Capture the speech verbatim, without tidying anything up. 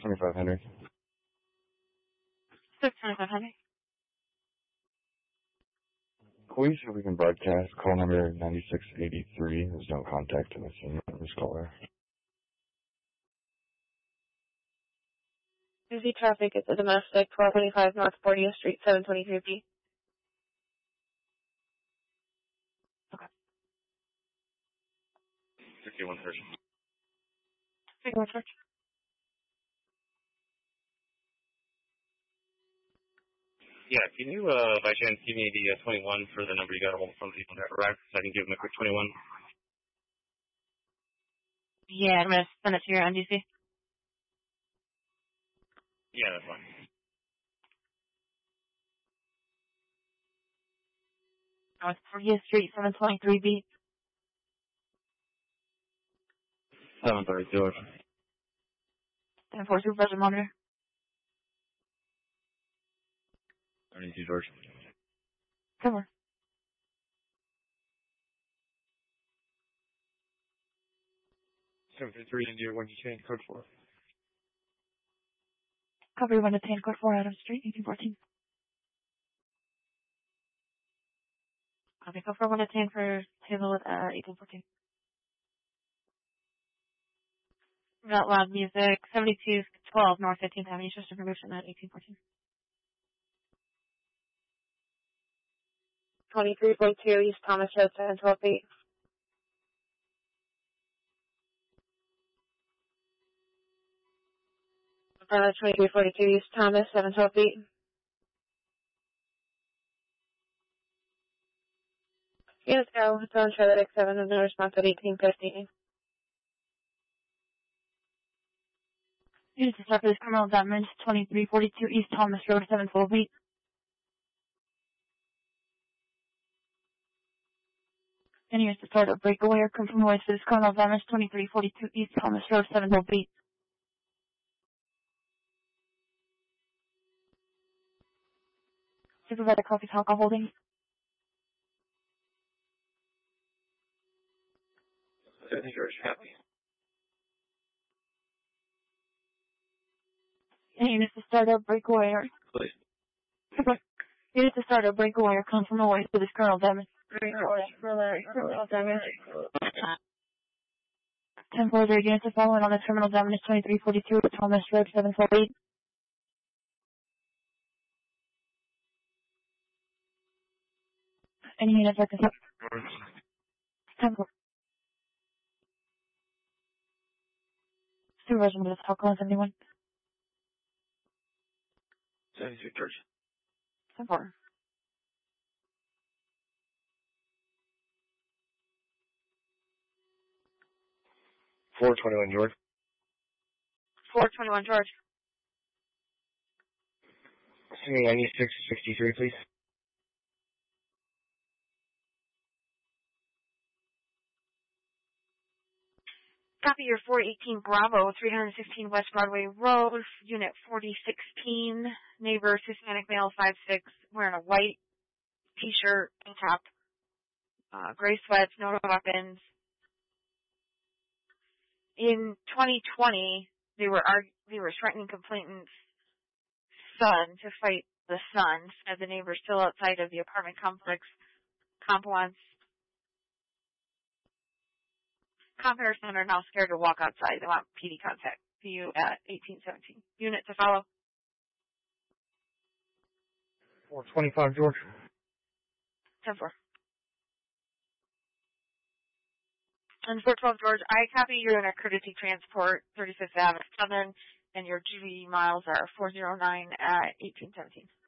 twenty-five Henry. six twenty-five Henry. Please, if we can broadcast call number ninety-six eighty-three. There's no contact in the scene of this caller. Busy traffic at the domestic, twelve twenty-five North fortieth Street, seven twenty-three B. Okay. fifty-one Church. fifty-one Church. Yeah, can you, uh, by chance, give me the uh, twenty-one for the number you got from the people that arrived, so I can give them a quick twenty-one? Yeah, I'm going to send it to your M D C. Yeah, that's fine. North fortieth Street, seven twenty-three B. seven thirty, George. ten four Supervisor Monitor. thirty-two, George. Cover. seven three India, when you change code four. Cover one to ten, code four, Adams Street, eighteen fourteen. Copy, cover one to ten for table at uh, eighteen fourteen. Got loud music, seventy-two twelve North fifteenth Avenue, just information at eighteen fourteen. twenty-three point two East Thomas Road, seven twelve feet. Uh, twenty-three forty-two East Thomas, seven twelve feet. Yes, go. It's on Charlotte X seven, and no response at eighteen fifty. Units to start for this criminal indictment, twenty-three forty-two East Thomas Road, seven twelve feet. And units to start a breakaway or come from away for this criminal indictment, twenty-three forty-two East Thomas Road, seven twelve feet. Supervisor Coffee's alcohol holding. I think you're happy. And units to start a breakaway or... Please. Units to start a breakaway or come from away for this criminal damage. Criminal damage. ten four zero units to follow in on the terminal damage, twenty-three forty-two Thomas Road, seven twelve feet. Any units are concerned? ten four. Supervisor, with this alcohol, seventy-one. seventy-two, George. ten four. four twenty-one, George. four twenty-one, George. ninety-six sixty-three, please. Copy your four eighteen Bravo, three sixteen West Broadway Road, Unit forty sixteen, neighbor, Hispanic male, five six, wearing a white t-shirt and top, uh, gray sweats, no weapons. In twenty twenty, they were arg- they were threatening complainant's son to fight the son, as the neighbor still outside of the apartment complex. Comp wants Comparison are now scared to walk outside. They want P D contact. P U at eighteen seventeen. Unit to follow. four twenty-five, George. ten four. And four twelve, George, I copy you're in a courtesy transport, thirty-fifth Avenue, Southern, and your G B miles are four oh nine at eighteen seventeen.